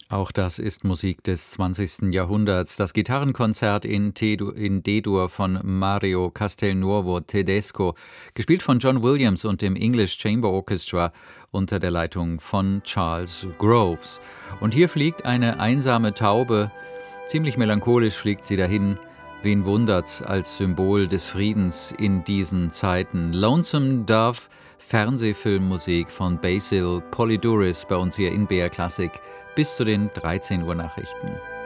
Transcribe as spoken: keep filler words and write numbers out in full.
Auch das ist Musik des zwanzigsten Jahrhunderts. Das Gitarrenkonzert in T-Dur in D-Dur von Mario Castelnuovo Tedesco, gespielt von John Williams und dem English Chamber Orchestra unter der Leitung von Charles Groves. Und hier fliegt eine einsame Taube, ziemlich melancholisch fliegt sie dahin. Wen wundert's als Symbol des Friedens in diesen Zeiten? Lonesome Dove, Fernsehfilmmusik von Basil Polydoris bei uns hier in B R Classic bis zu den dreizehn Uhr Nachrichten.